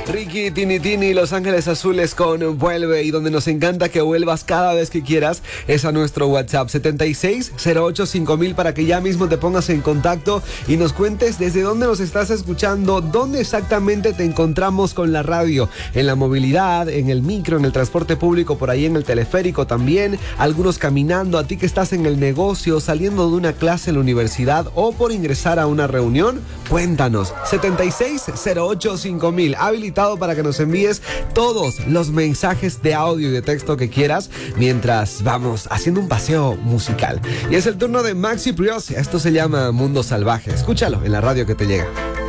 Ricky, Tini Tini, Los Ángeles Azules con Vuelve, y donde nos encanta que vuelvas cada vez que quieras es a nuestro WhatsApp 76085000 para que ya mismo te pongas en contacto y nos cuentes desde dónde nos estás escuchando, dónde exactamente te encontramos con la radio, en la movilidad, en el micro, en el transporte público, por ahí en el teleférico también, algunos caminando, a ti que estás en el negocio, saliendo de una clase en la universidad o por ingresar a una reunión. Cuéntanos, 76085000, habilitado para que nos envíes todos los mensajes de audio y de texto que quieras mientras vamos haciendo un paseo musical. Y es el turno de Maxi Prios, esto se llama Mundo Salvaje, escúchalo en la radio que te llega.